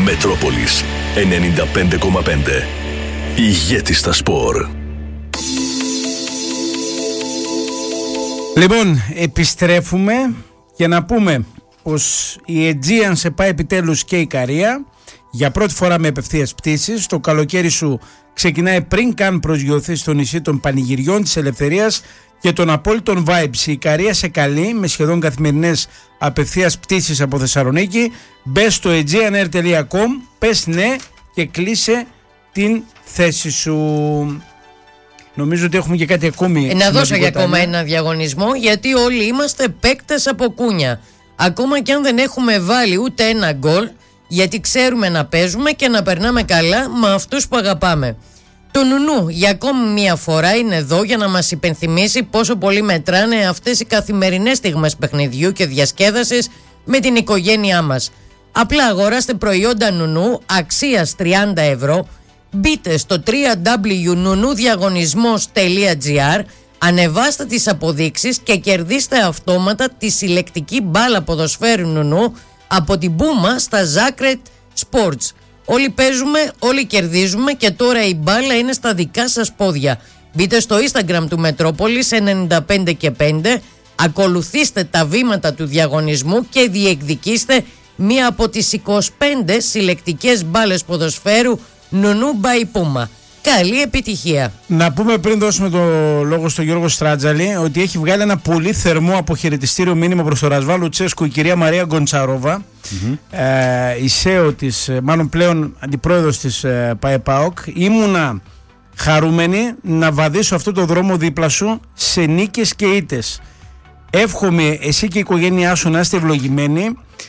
Μετρόπολης 95,5. Ηγέτης στα σπορ. Λοιπόν, επιστρέφουμε και να πούμε πως η Aegean σε πάει επιτέλους και η Ικαρία για πρώτη φορά με απευθείας πτήσεις. Το καλοκαίρι σου ξεκινάει πριν καν προσγειωθεί στο νησί των Πανηγυριών της Ελευθερίας και των απόλυτων vibes. Η Ικαρία σε καλεί με σχεδόν καθημερινές απευθείας πτήσεις από Θεσσαλονίκη. Μπες στο aegeanair.com, πες ναι και κλείσε την θέση σου. Νομίζω ότι έχουμε και κάτι ακόμη. Να δώσω για ακόμα ένα διαγωνισμό, γιατί όλοι είμαστε παίκτες από κούνια. Ακόμα και αν δεν έχουμε βάλει ούτε ένα γκολ, γιατί ξέρουμε να παίζουμε και να περνάμε καλά με αυτούς που αγαπάμε. Το Νουνού για ακόμη μια φορά είναι εδώ για να μας υπενθυμίσει πόσο πολύ μετράνε αυτές οι καθημερινές στιγμές παιχνιδιού και διασκέδασης με την οικογένειά μας. Απλά αγοράστε προϊόντα Νουνού αξίας 30 ευρώ, μπείτε στο www.nounoudiagonismos.gr, ανεβάστε τις αποδείξεις και κερδίστε αυτόματα τη συλλεκτική μπάλα ποδοσφαίρου Νουνού από την Πούμα στα Zagreb Sports. Όλοι παίζουμε, όλοι κερδίζουμε και τώρα η μπάλα είναι στα δικά σας πόδια. Μπείτε στο Instagram του Μετρόπολης 95 και 5, ακολουθήστε τα βήματα του διαγωνισμού και διεκδικήστε μία από τις 25 συλλεκτικές μπάλες ποδοσφαίρου Νουνού by Puma. Καλή επιτυχία. Να πούμε πριν δώσουμε το λόγο στον Γιώργο Στράτζαλη ότι έχει βγάλει ένα πολύ θερμό αποχαιρετιστήριο μήνυμα προς τον Ρασβάν Λουτσέσκου η κυρία Μαρία Γκοντσαρόβα, η ΣΕΟ της, μάλλον πλέον αντιπρόεδρος της ΠΑΕΠΑΟΚ. Ήμουνα χαρούμενη να βαδίσω αυτό το δρόμο δίπλα σου σε νίκες και ήττες. Εύχομαι εσύ και η οικογένειά σου να είστε ευλογημένοι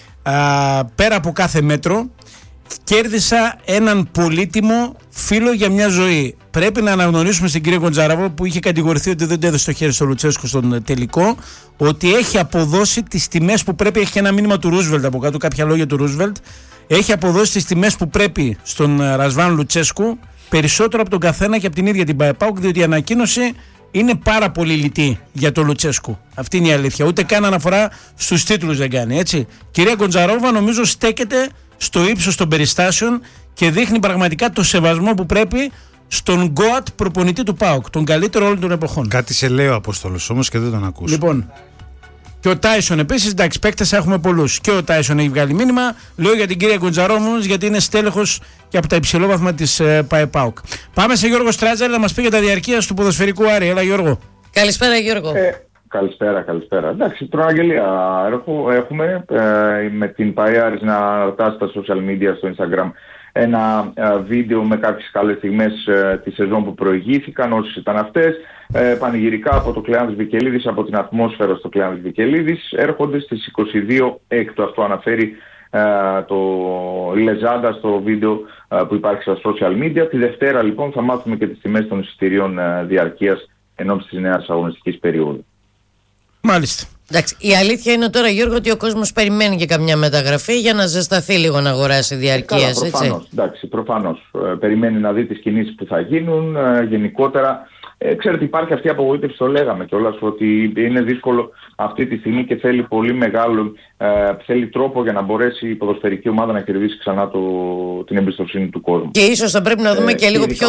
πέρα από κάθε μέτρο. Κέρδισα έναν πολύτιμο φίλο για μια ζωή. Πρέπει να αναγνωρίσουμε στην κυρία Γκοντζαράβα, που είχε κατηγορηθεί ότι δεν έδωσε το χέρι στο Λουτσέσκου στον τελικό, ότι έχει αποδώσει τις τιμές που πρέπει. Έχει ένα μήνυμα του Ρούσβελτ από κάτω, κάποια λόγια του Ρούσβελτ. Έχει αποδώσει τις τιμές που πρέπει στον Ρασβάν Λουτσέσκου, περισσότερο από τον καθένα και από την ίδια την ΠΑΕΠΑΟΚ, διότι η ανακοίνωση είναι πάρα πολύ λιτή για τον Λουτσέσκου. Αυτή είναι η αλήθεια. Ούτε καν αναφορά στους τίτλους δεν κάνει, έτσι. Κυρία Γκοντζαρόβα, νομίζω στέκεται στο ύψος των περιστάσεων και δείχνει πραγματικά το σεβασμό που πρέπει στον γκοατ προπονητή του ΠΑΟΚ, τον καλύτερο όλων των εποχών. Κάτι σε λέει ο Απόστολος όμως και δεν τον ακούς. Λοιπόν, και ο Τάισον επίσης, εντάξει, παίκτες έχουμε πολλούς. Και ο Τάισον έχει βγάλει μήνυμα. Λέω για την κυρία Γκοντζαρόβα γιατί είναι στέλεχος και από τα υψηλόβαθμα της ΠΑΕΠΑΟΚ. Πάμε σε Γιώργο Στράτζαλη να μας πει για τα διαρκείας του ποδοσφαιρικού Άρη. Έλα, Γιώργο. Καλησπέρα, Γιώργο. Καλησπέρα. Εντάξει, προαγγελία έχουμε με την ΠΑΕ Άρης να ρωτά στα social media, στο Instagram, ένα βίντεο με κάποιες καλές στιγμές τη σεζόν που προηγήθηκαν, όσες ήταν αυτές. Πανηγυρικά από το Κλεάνθης Βικελίδης, από την ατμόσφαιρα στο Κλεάνθης Βικελίδης. Έρχονται στις 22 έκτου, αυτό αναφέρει το Λεζάντα στο βίντεο που υπάρχει στα social media. Τη Δευτέρα λοιπόν θα μάθουμε και τις τιμές των εισιτηρίων διαρκείας ενώπιση της νέας αγωνιστικής περίοδου. Μάλιστα. Εντάξει, η αλήθεια είναι τώρα, Γιώργο, ότι ο κόσμος περιμένει και καμιά μεταγραφή για να ζεσταθεί λίγο να αγοράσει διαρκείας. Προφανώς. Περιμένει να δει τις κινήσεις που θα γίνουν γενικότερα. Ξέρετε, υπάρχει αυτή η απογοήτευση, το λέγαμε κιόλας, ότι είναι δύσκολο αυτή τη στιγμή και θέλει πολύ μεγάλο, θέλει τρόπο για να μπορέσει η ποδοσφαιρική ομάδα να κερδίσει ξανά την εμπιστοσύνη του κόσμου. Και ίσως θα πρέπει να δούμε και λίγο πιο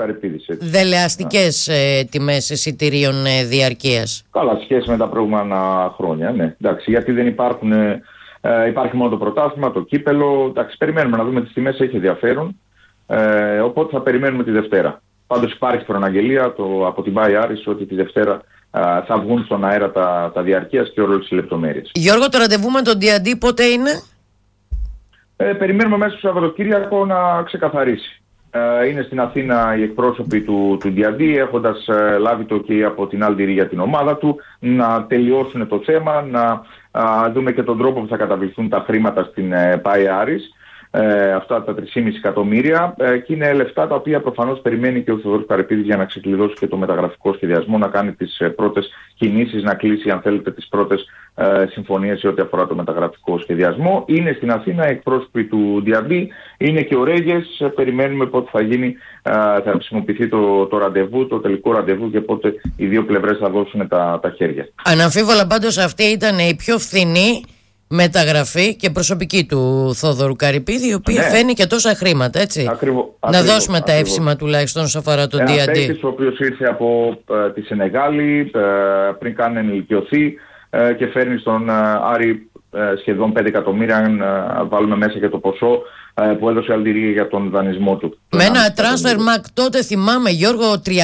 δελεαστικές τιμές εισιτηρίων διαρκείας. Καλά, σχέση με τα προηγούμενα χρόνια, ναι. Εντάξει, γιατί δεν υπάρχει μόνο το πρωτάθλημα, το κύπελο. Εντάξει, περιμένουμε να δούμε τις τιμές, έχει ενδιαφέρον. Οπότε θα περιμένουμε τη Δευτέρα. Πάντως υπάρχει προαναγγελία από την ΠΑΕ Άρης ότι τη Δευτέρα θα βγουν στον αέρα τα διαρκείας και όλες τις λεπτομέρειες. Γιώργο, το ραντεβού με τον Διαντή πότε είναι? Περιμένουμε μέσα στο Σαββατοκύριακο να ξεκαθαρίσει. Είναι στην Αθήνα οι εκπρόσωποι του Διαντή, έχοντας λάβει το OK από την Αλτιρή για την ομάδα του, να τελειώσουν το θέμα, να δούμε και τον τρόπο που θα καταβληθούν τα χρήματα στην ΠΑΕ Άρης. Αυτά τα 3,5 εκατομμύρια και είναι λεφτά τα οποία προφανώς περιμένει και ο Θεοδόρης Καρυπίδης για να ξεκλειδώσει και το μεταγραφικό σχεδιασμό, να κάνει τις πρώτες κινήσεις, να κλείσει αν θέλετε τις πρώτες συμφωνίες σε ό,τι αφορά το μεταγραφικό σχεδιασμό. Είναι στην Αθήνα εκπρόσωποι του Διαμπή, είναι και ο Ρέγες, περιμένουμε πότε θα γίνει, θα χρησιμοποιηθεί το ραντεβού, το τελικό ραντεβού και πότε οι δύο πλευρές θα δώσουν τα χέρια. Αναμφίβολα πάντως αυτή ήταν η πιο φθηνή μεταγραφή και προσωπική του Θόδωρου Καρυπίδη, η οποία φαίνει και τόσα χρήματα, έτσι. Να δώσουμε τα εύσημα τουλάχιστον όσον αφορά τον D&D. Παίκτης ο οποίος ήρθε από τη Σενεγάλη πριν καν ενηλικιωθεί και φέρνει στον Άρη σχεδόν 5 εκατομμύρια, αν βάλουμε μέσα και το ποσό που έδωσε η Αλγερία για τον δανεισμό του. Με ένα transfer mark τότε, θυμάμαι, Γιώργο, 300.000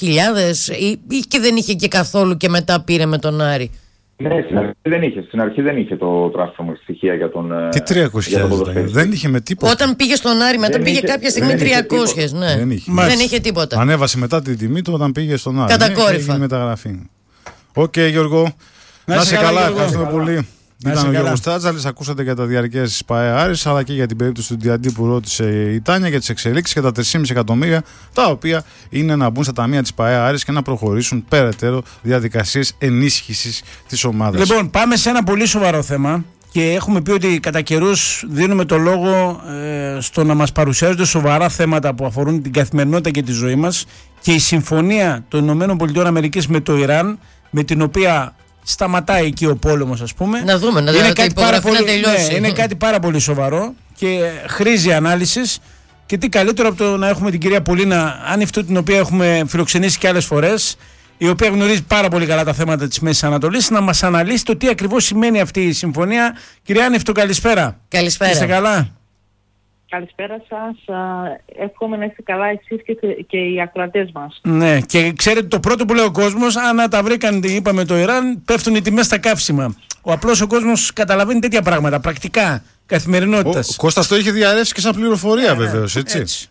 ή και δεν είχε και καθόλου και μετά πήρε με τον Άρη. Ναι, στην αρχή δεν είχε το transfer mark στοιχεία για τον. Τι 300.000, δεν είχε με τίποτα. Όταν πήγε στον Άρη, μετά πήγε κάποια στιγμή 300. Ναι. Δεν είχε τίποτα. Ανέβασε μετά την τιμή του όταν πήγε στον Άρη. Κατακόρυφα. Μεταγραφή. Οκ, Γιώργο. Να είσαι καλά, ευχαριστούμε πολύ. Ήταν ο Γιώργος Τράτζαλης, ακούσατε για τα διαρκές της ΠΑΕ Άρης, αλλά και για την περίπτωση του D&D που ρώτησε η Τάνια, για τις εξελίξεις και τα 3,5 εκατομμύρια, τα οποία είναι να μπουν στα ταμεία της ΠΑΕ Άρης και να προχωρήσουν περαιτέρω διαδικασίες ενίσχυσης της ομάδας. Λοιπόν, πάμε σε ένα πολύ σοβαρό θέμα και έχουμε πει ότι κατά καιρούς δίνουμε το λόγο στο να μας παρουσιάζονται σοβαρά θέματα που αφορούν την καθημερινότητα και τη ζωή μας, και η συμφωνία των ΗΠΑ με το Ιράν, με την οποία σταματάει εκεί ο πόλεμος, ας πούμε. Να δούμε, να υπογραφεί να τελειώσει. Ναι, είναι κάτι πάρα πολύ σοβαρό και χρήζει ανάλυσης. Και τι καλύτερο από το να έχουμε την κυρία Πολίνα Άνυφτου, την οποία έχουμε φιλοξενήσει και άλλες φορές, η οποία γνωρίζει πάρα πολύ καλά τα θέματα της Μέσης Ανατολής, να μας αναλύσει το τι ακριβώς σημαίνει αυτή η συμφωνία. Κυρία Άνυφτου, καλησπέρα. Καλησπέρα. Είστε καλά? Καλησπέρα σας. Εύχομαι να είστε καλά εσείς και οι ακροατές μας. Ναι, και ξέρετε, το πρώτο που λέει ο κόσμος, αν τα βρήκαν, είπαμε, το Ιράν, πέφτουν οι τιμές στα καύσιμα. Ο απλός ο κόσμος καταλαβαίνει τέτοια πράγματα, πρακτικά, καθημερινότητας. Ο Κώστας το είχε διαρρεύσει και σαν πληροφορία, βεβαίως, έτσι.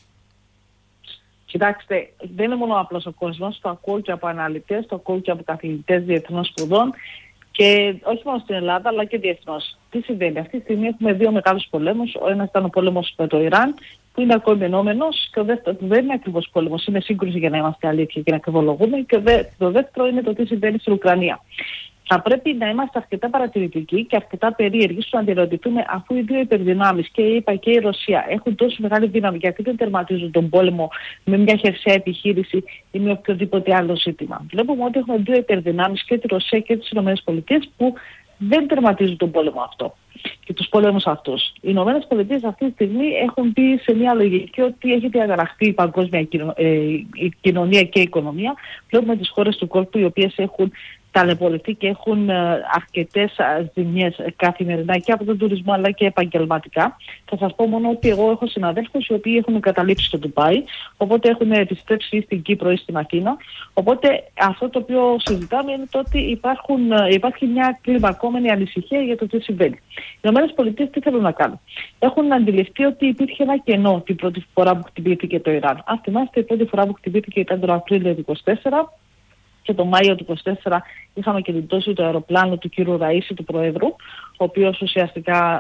Κοιτάξτε, δεν είναι μόνο ο απλός ο κόσμος, το ακούω και από αναλυτές, το ακούω και από καθηγητές διεθνών σπουδών. Και όχι μόνο στην Ελλάδα, αλλά και διεθνώς. Τι συμβαίνει? Αυτή τη στιγμή έχουμε δύο μεγάλους πολέμους. Ο ένας ήταν ο πόλεμος με το Ιράν, που είναι ακόμη ενόμενος, και ο δεύτερος δεν είναι ακριβώς πόλεμος, είναι σύγκρουση, για να είμαστε αλήθεια και να ακριβολογούμε. Και το δεύτερο είναι το τι συμβαίνει στην Ουκρανία. Θα πρέπει να είμαστε αρκετά παρατηρητικοί και αρκετά περίεργοι στο να αντιρωτηθούμε, αφού οι δύο υπερδυνάμεις, και η ΕΠΑ και η Ρωσία, έχουν τόσο μεγάλη δύναμη, γιατί δεν τερματίζουν τον πόλεμο με μια χερσαία επιχείρηση ή με οποιοδήποτε άλλο ζήτημα. Βλέπουμε ότι έχουμε δύο υπερδυνάμεις, και τη Ρωσία και τις ΗΠΑ, που δεν τερματίζουν τον πόλεμο αυτό και τους πολέμους αυτούς. Οι ΗΠΑ αυτή τη στιγμή έχουν μπει σε μια λογική ότι έχει διαγραφεί η παγκόσμια κοινωνία και η οικονομία. Βλέπουμε τις χώρες του κόλπου, οι οποίες έχουν ταλαιπωρηθεί και έχουν αρκετές ζημιές καθημερινά και από τον τουρισμό αλλά και επαγγελματικά. Θα σας πω μόνο ότι εγώ έχω συναδέλφους οι οποίοι έχουν καταλήψει στο Ντουμπάι, οπότε έχουν επιστρέψει στην Κύπρο ή στην Αθήνα. Οπότε αυτό το οποίο συζητάμε είναι το ότι υπάρχει μια κλιμακόμενη ανησυχία για το τι συμβαίνει. Οι ΗΠΑ τι θέλουν να κάνουν? Έχουν αντιληφθεί ότι υπήρχε ένα κενό την πρώτη φορά που χτυπήθηκε το Ιράν. Αν θυμάστε, η πρώτη φορά που χτυπήθηκε ήταν τον Απρίλιο του 2024. Και το Μάιο του 2024 είχαμε και την πτώση του αεροπλάνου του κύριου Ραΐση, του Προέδρου, ο οποίος ουσιαστικά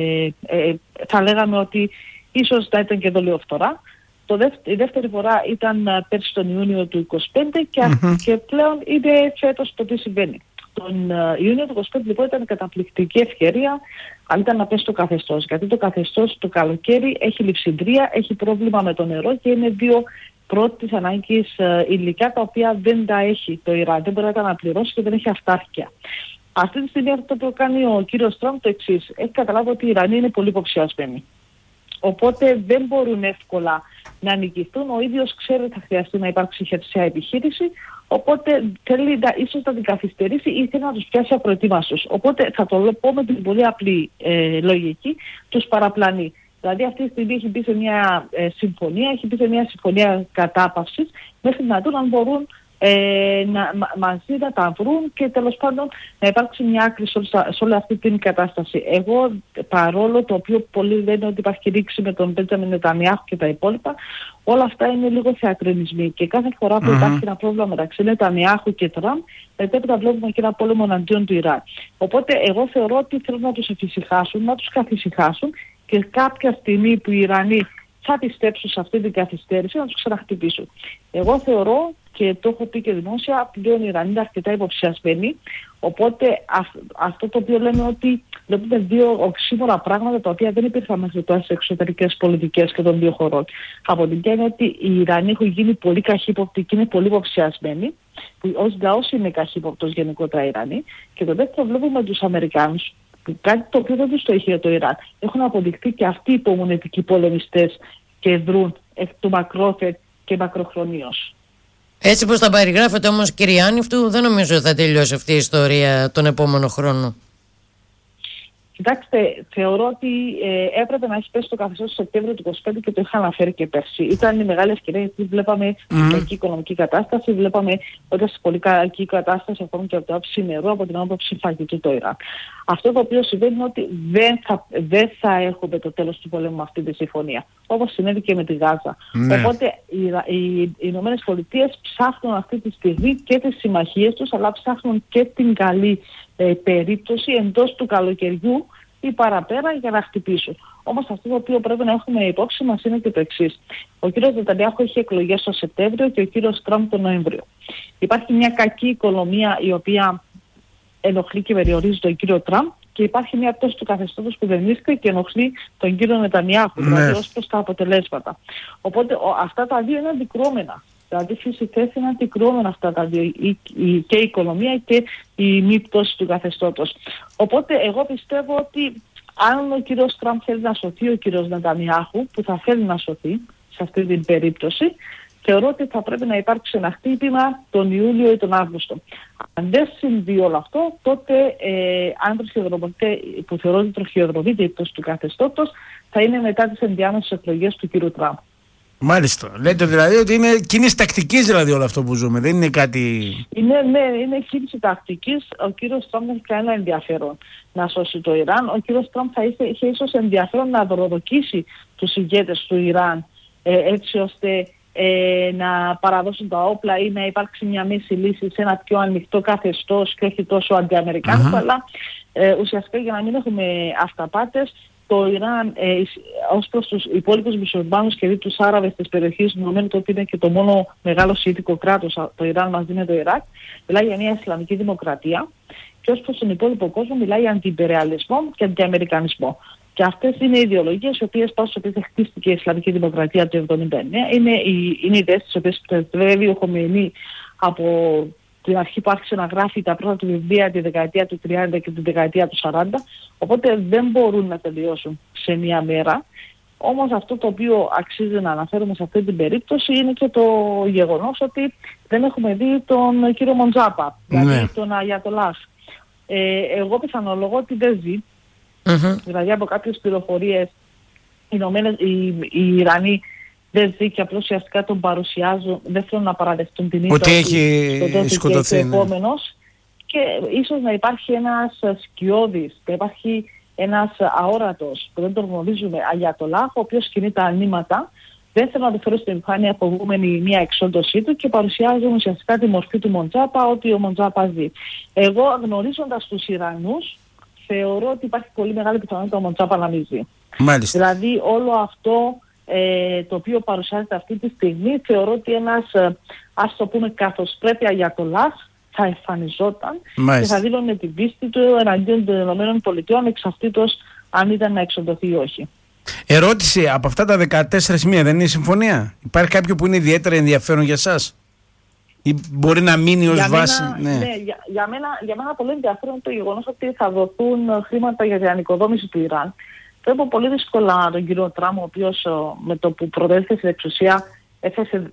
θα λέγαμε ότι ίσως θα ήταν και δολιοφθορά. Η δεύτερη φορά ήταν πέρσι τον Ιούνιο του 2025 και πλέον είναι φέτος το τι συμβαίνει. Τον Ιούνιο του 2025 λοιπόν ήταν καταπληκτική ευκαιρία, αν ήταν να πέσει το καθεστώς. Γιατί το καθεστώς το καλοκαίρι έχει λειψιδρία, έχει πρόβλημα με το νερό και είναι δύο πρώτης ανάγκης υλικά τα οποία δεν τα έχει το Ιράν, δεν μπορεί να τα αναπληρώσει και δεν έχει αυτάρκεια. Αυτή τη στιγμή αυτό που κάνει ο κύριος Τραμπ το εξής: έχει καταλάβει ότι οι Ιρανοί είναι πολύ υποψιασμένοι. Οπότε δεν μπορούν εύκολα να νικηθούν. Ο ίδιος ξέρει ότι θα χρειαστεί να υπάρξει χερσαία επιχείρηση. Οπότε θέλει ίσως να την καθυστερήσει ή θέλει να τους πιάσει απροετοίμαστους. Οπότε θα το πω με την πολύ απλή λογική, τους παραπλανεί. Δηλαδή αυτή τη στιγμή έχει μπει σε μια συμφωνία κατάπαυσης μέχρι να δουν αν μπορούν μαζί να τα βρουν και τέλος πάντων να υπάρξει μια άκρη σε όλη αυτή την κατάσταση. Εγώ, παρόλο το οποίο πολλοί λένε ότι υπάρχει ρήξη με τον Μπέντζαμιν Νετανιάχου και τα υπόλοιπα, όλα αυτά είναι λίγο θεατρονισμοί και κάθε φορά που υπάρχει ένα πρόβλημα μεταξύ Νετανιάχου και Τραμπ, μετέπειτα βλέπουμε και ένα πόλεμο εναντίον του Ιράν. Οπότε εγώ θεωρώ ότι θέλουν να τους εφησυχάσουν, να τους καθησυχάσουν και κάποια στιγμή που οι Ιρανοί θα πιστέψουν σε αυτή την καθυστέρηση να τους ξαναχτυπήσουν. Εγώ θεωρώ, και το έχω πει και δημόσια, πλέον οι Ιρανοί είναι αρκετά υποψιασμένοι. Οπότε αυτό το οποίο λέμε ότι βλέπουμε δύο οξύμορα πράγματα τα οποία δεν υπήρχαν μέχρι τώρα στις εξωτερικές πολιτικές και των δύο χωρών. Από την μια είναι ότι οι Ιρανοί έχουν γίνει πολύ καχύποπτοι και είναι πολύ υποψιασμένοι, που ως λαός είναι καχύποπτος γενικότερα οι Ιρανοί. Και το δεύτερο βλέπουμε τους Αμερικάνους, Κάτι το οποίο δεν τους το είχε το Ιράν. Έχουν αποδειχθεί και αυτοί οι υπομονετικοί πολεμιστές και δρούν εκ του μακρόθεν και μακροχρονίως. Έτσι πως τα περιγράφετε όμως, κύριε Άνυφτου, δεν νομίζω ότι θα τελειώσει αυτή η ιστορία τον επόμενο χρόνο. Κοιτάξτε, θεωρώ ότι έπρεπε να έχει πέσει το καθεστώς το Σεπτέμβριο του 2025 και το είχα αναφέρει και πέρσι. Ήταν η μεγάλη ευκαιρία, γιατί βλέπαμε κακή οικονομική κατάσταση, βλέπαμε ότι σε πολύ κακή κατάσταση ακόμη και από την άποψη νερού, από την άποψη φαγητού το Ιράν. Αυτό το οποίο συμβαίνει είναι ότι δεν θα έχουμε το τέλος του πολέμου με αυτή τη συμφωνία, όπως συνέβη και με τη Γάζα. Οπότε οι Ηνωμένες Πολιτείες ψάχνουν αυτή τη στιγμή και τις συμμαχίες τους, αλλά ψάχνουν και την καλή περίπτωση εντός του καλοκαιριού ή παραπέρα για να χτυπήσουν. Όμως αυτό το οποίο πρέπει να έχουμε υπόψη μας είναι και το εξής. Ο κύριος Νετανιάχου έχει εκλογές το Σεπτέμβριο και ο κύριος Τραμπ τον Νοέμβριο. Υπάρχει μια κακή οικονομία η οποία ενοχλεί και περιορίζει τον κύριο Τραμπ, και υπάρχει μια πτώση του καθεστώτος που δεν ίσκει και ενοχλεί τον κύριο Νετανιάχου, δηλαδή ως προς τα αποτελέσματα. Οπότε αυτά τα δύο είναι αντικρουόμενα. Δηλαδή φυσικά είναι αντικρουόμενα αυτά τα δύο, και η οικονομία και η μη πτώση του καθεστώτος. Οπότε εγώ πιστεύω ότι αν ο κύριος Τραμπ θέλει να σωθεί ο κύριος Νετανιάχου, που θα θέλει να σωθεί σε αυτή την περίπτωση, θεωρώ ότι θα πρέπει να υπάρξει ένα χτύπημα τον Ιούλιο ή τον Αύγουστο. Αν δεν συμβεί όλο αυτό, τότε αν τροχιοδρομείται, που θεωρώ ότι τροχιοδρομείται η πτώση του καθεστώτος, θα είναι μετά τις ενδιάμεσες εκλογές του κύριου Τραμπ. Μάλιστα. Λέτε δηλαδή ότι είναι κίνηση τακτικής, δηλαδή όλο αυτό που ζούμε, δεν είναι κάτι... Είναι κίνηση τακτικής. Ο κύριος Τραμπ δεν έχει κανένα ενδιαφέρον να σώσει το Ιράν. Ο κύριος Τραμπ θα είχε ίσως ενδιαφέρον να δωροδοκίσει τους ηγέτες του Ιράν, έτσι ώστε να παραδώσουν τα όπλα ή να υπάρξει μια μέση λύση σε ένα πιο ανοιχτό καθεστώς και όχι τόσο αντιαμερικάνικο, αλλά ουσιαστικά για να μην έχουμε αυταπάτες, το Ιράν ως προς τους υπόλοιπους μουσουλμάνους και τους Άραβες της περιοχής, δεδομένου ότι είναι και το μόνο μεγάλο σιητικό κράτος το Ιράν μαζί με το Ιράκ, μιλάει για μια Ισλαμική δημοκρατία, και ως προς τον υπόλοιπο κόσμο μιλάει για αντιιμπεριαλισμό και αντιαμερικανισμό. Και αυτές είναι οι ιδεολογίες οι οποίες πάνω στις οποίες χτίστηκε η Ισλαμική δημοκρατία του 1979. Είναι οι ιδέες τις οποίες πρεσβεύει ο Χομεϊνί από την αρχή που άρχισε να γράφει τα πρώτα του βιβλία τη δεκαετία του 30 και τη δεκαετία του 40, οπότε δεν μπορούν να τελειώσουν σε μία μέρα. Όμως αυτό το οποίο αξίζει να αναφέρουμε σε αυτή την περίπτωση είναι και το γεγονός ότι δεν έχουμε δει τον κύριο Μοντζάπα, δηλαδή τον Αγιατολάχ. Εγώ πιθανολογώ ότι δεν ζει. Δηλαδή από κάποιες πληροφορίες οι Ιρανοί δεν ζει και απλώς ουσιαστικά τον παρουσιάζουν, δεν θέλουν να παραδεχτούν την ήττα ότι έχει σκοτωθεί, και επόμενος, και ίσως να υπάρχει ένας σκιώδης, να υπάρχει ένας αόρατος που δεν τον γνωρίζουμε, Αγιατολάχ, ο οποίος κινεί τα αλνήματα, δεν θέλω να το φέρω στην επιφάνεια φοβούμενη μια εξόντωσή του και παρουσιάζουν ουσιαστικά τη μορφή του Μοντζάπα, ότι ο Μοντζάπα ζει. Εγώ, γνωρίζοντας τους Ιρανούς, θεωρώ ότι υπάρχει πολύ μεγάλη πιθανότητα ο Μοντζάπα να μην ζει. Μάλιστα. Δηλαδή όλο αυτό το οποίο παρουσιάζεται αυτή τη στιγμή, θεωρώ ότι ένας, ας το πούμε, καθώς πρέπει Αγιατολάχ θα εμφανιζόταν και θα δήλωνε την πίστη του εναντίον των ΗΠΑ, εξαυτήτως αν ήταν να εξοντωθεί ή όχι. Ερώτηση, από αυτά τα 14 σημεία δεν είναι η συμφωνία? Υπάρχει κάποιο που είναι ιδιαίτερα ενδιαφέρον για εσάς ή μπορεί να μείνει ως βάση? Για μένα πολύ ενδιαφέρον είναι το γεγονός ότι θα δοθούν χρήματα για την ανοικοδόμηση του Ιράν. Βλέπω πολύ δύσκολα τον κύριο Τραμπ, ο οποίος με το που προτέθηκε στην εξουσία έθεσε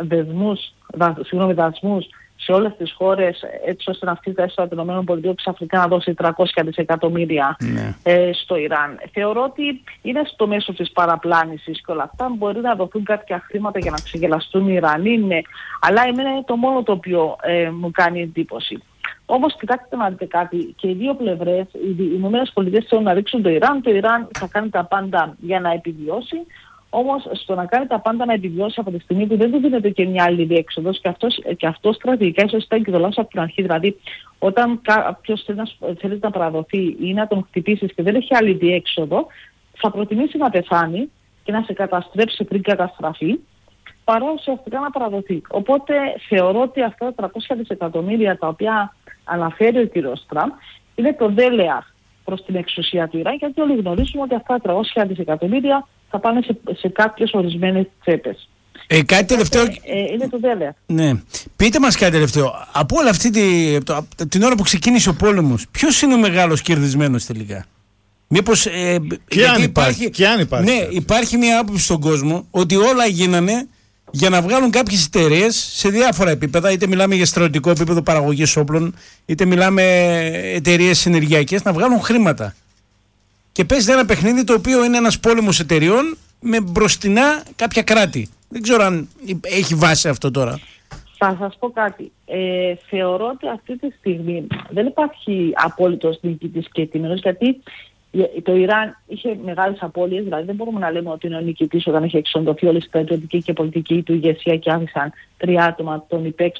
δασμούς σε όλες τις χώρες, έτσι ώστε να αυξήσει τα έσοδα των ΗΠΑ ξαφνικά να δώσει 300 δισεκατομμύρια στο Ιράν. Θεωρώ ότι είναι στο μέσο της παραπλάνησης και όλα αυτά. Μπορεί να δοθούν κάποια χρήματα για να ξεγελαστούν οι Ιρανοί, αλλά εμένα είναι το μόνο το οποίο μου κάνει εντύπωση. Όμως κοιτάξτε να δείτε κάτι, και οι δύο πλευρές, οι ΗΠΑ θέλουν να ρίξουν το Ιράν θα κάνει τα πάντα για να επιβιώσει. Όμως στο να κάνει τα πάντα να επιβιώσει από τη στιγμή που δεν του δίνεται και μια άλλη διέξοδος, και αυτό στρατηγικά ίσως ήταν και το λάθος από την αρχή. Δηλαδή, όταν κάποιος θέλει να παραδοθεί ή να τον χτυπήσεις και δεν έχει άλλη διέξοδο, θα προτιμήσει να πεθάνει και να σε καταστρέψει πριν καταστραφεί, παρά ουσιαστικά να παραδοθεί. Οπότε θεωρώ ότι αυτά τα 300 δισεκατομμύρια τα οποία αναφέρει ο κ. Τραμπ είναι το δέλεαρ προς την εξουσία του Ιράν, γιατί όλοι γνωρίζουμε ότι αυτά τα 300 δισεκατομμύρια θα πάνε σε κάποιες ορισμένες τσέπες. Κάτι τελευταίο. Είναι το βέβαια. Ναι. Πείτε μας κάτι τελευταίο. Από όλη αυτή την ώρα που ξεκίνησε ο πόλεμος, ποιος είναι ο μεγάλος κερδισμένος τελικά? Μήπως. Και αν υπάρχει. Ναι, υπάρχει μια άποψη στον κόσμο ότι όλα γίνανε για να βγάλουν κάποιες εταιρείες σε διάφορα επίπεδα. Είτε μιλάμε για στρατιωτικό επίπεδο παραγωγής όπλων, είτε μιλάμε εταιρείες ενεργειακές, να βγάλουν χρήματα. Και παίζεται ένα παιχνίδι το οποίο είναι ένας πόλεμος εταιρεών με μπροστινά κάποια κράτη. Δεν ξέρω αν έχει βάση αυτό τώρα. Θα σας πω κάτι. Θεωρώ ότι αυτή τη στιγμή δεν υπάρχει απόλυτος νικητής και τίμιος, γιατί το Ιράν είχε μεγάλες απώλειες, δηλαδή δεν μπορούμε να λέμε ότι είναι ο νικητής όταν έχει εξοντωθεί όλη η στρατιωτική και πολιτική του ηγεσία και άφησαν 3 άτομα, τον ΙΠΕΞ,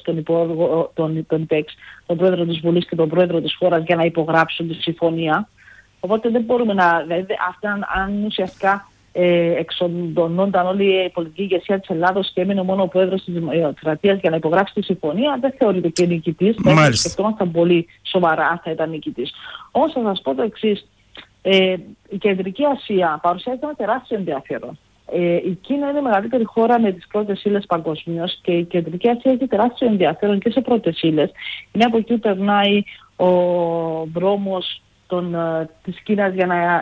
τον πρόεδρο της Βουλής και τον πρόεδρο της χώρας, για να υπογράψουν τη συμφωνία. Οπότε δεν μπορούμε να. Δηλαδή, αν ουσιαστικά εξοντωνόταν όλη η πολιτική ηγεσία της Ελλάδος και έμεινε μόνο ο πρόεδρος της Δημοκρατίας για να υπογράψει τη συμφωνία, δεν θεωρείται και νικητής. Θα σκεφτόμασταν πολύ σοβαρά αν θα ήταν νικητής. Όμως θα σας πω το εξής. Η Κεντρική Ασία παρουσιάζει ένα τεράστιο ενδιαφέρον. Η Κίνα είναι η μεγαλύτερη χώρα με τις πρώτες ύλες παγκοσμίως και η Κεντρική Ασία έχει τεράστιο ενδιαφέρον και σε πρώτες ύλες. Είναι από εκεί που περνάει ο δρόμος της Κίνας για να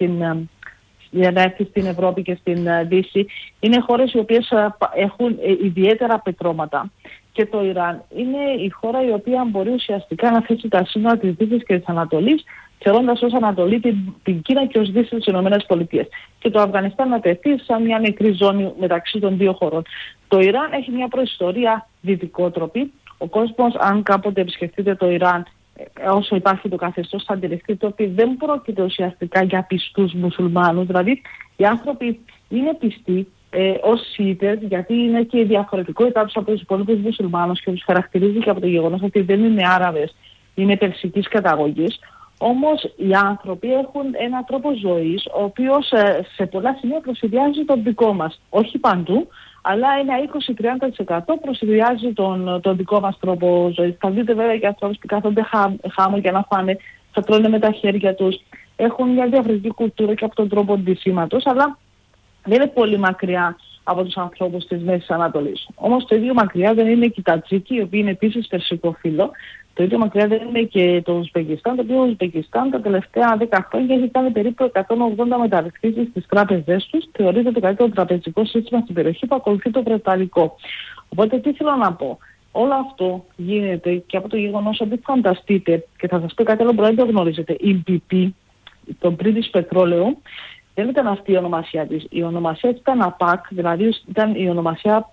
έρθει στην Ευρώπη και στην Δύση. Είναι χώρες οι οποίες έχουν ιδιαίτερα πετρώματα. Και το Ιράν είναι η χώρα η οποία μπορεί ουσιαστικά να θέσει τα σύνορα της Δύσης και της Ανατολής, θεωρώντας ως Ανατολή την Κίνα και ως Δύση τις ΗΠΑ. Και το Αφγανιστάν να τεθεί σαν μια μικρή ζώνη μεταξύ των δύο χωρών. Το Ιράν έχει μια προϊστορία δυτικότροπη. Ο κόσμος, αν κάποτε επισκεφτείτε το Ιράν, όσο υπάρχει το καθεστώς, θα αντιληφθείτε ότι δεν πρόκειται ουσιαστικά για πιστούς μουσουλμάνους. Δηλαδή, οι άνθρωποι είναι πιστοί ως Σιήτες, γιατί είναι και η διαφορετικότητά τους από τους υπόλοιπους μουσουλμάνους και τους χαρακτηρίζει και από το γεγονός ότι δεν είναι Άραβες, είναι περσικής καταγωγής. Όμως οι άνθρωποι έχουν έναν τρόπο ζωής, ο οποίος σε πολλά σημεία προσυδειάζει τον δικό μας. Όχι παντού, αλλά ένα 20-30% προσυδειάζει τον δικό μας τρόπο ζωής. Θα δείτε βέβαια και ανθρώπους που κάθονται χάμω για να φάνε, θα τρώνε με τα χέρια τους. Έχουν μια διαφορετική κουλτούρα και από τον τρόπο ντυσίματος, αλλά δεν είναι πολύ μακριά από τους ανθρώπους της Μέσης Ανατολής. Όμως το ίδιο μακριά δεν είναι και οι Τατζίκοι, οι οποίοι είναι επίσης περσικό φύλο. Το ίδιο μακριά δεν είναι και το Ουσμπεκιστάν, το οποίο ο Ουσμπεκιστάν τα τελευταία 10 χρόνια έχει κάνει περίπου 180 μεταρρυθμίσεις στις τράπεζές τους. Θεωρείται το καλύτερο τραπεζικό σύστημα στην περιοχή που ακολουθεί το βρετανικό. Οπότε τι θέλω να πω. Όλο αυτό γίνεται και από το γεγονός ότι φανταστείτε, και θα σας πω κάτι άλλο που δεν το γνωρίζετε, η BP, το British Petroleum, δεν ήταν αυτή η ονομασία της. Η ονομασία ήταν ΑΠΑΚ, δηλαδή ήταν η ονομασία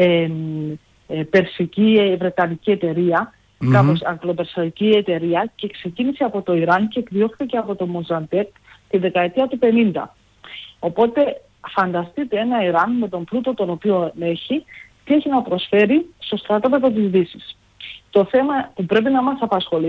περσική βρετανική εταιρεία, κάπως αγγλοπερσική εταιρεία, και ξεκίνησε από το Ιράν και εκδιώχθηκε από το Μοζαντέκ τη δεκαετία του 50. Οπότε φανταστείτε ένα Ιράν με τον πλούτο τον οποίο έχει, τι έχει να προσφέρει στο στρατόπεδο της Δύσης. Το θέμα που πρέπει να μας απασχολεί